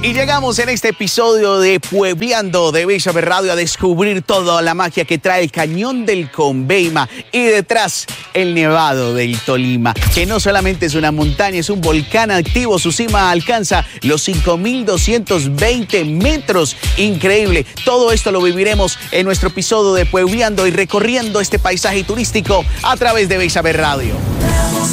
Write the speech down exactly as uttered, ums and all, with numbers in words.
Y llegamos en este episodio de Puebleando de Bella Ver Radio a descubrir toda la magia que trae el Cañón del Conveima y detrás el Nevado del Tolima, que no solamente es una montaña, es un volcán activo. Su cima alcanza los cinco mil doscientos veinte metros. Increíble. Todo esto lo viviremos en nuestro episodio de Puebleando y recorriendo este paisaje turístico a través de Bella Ver Radio.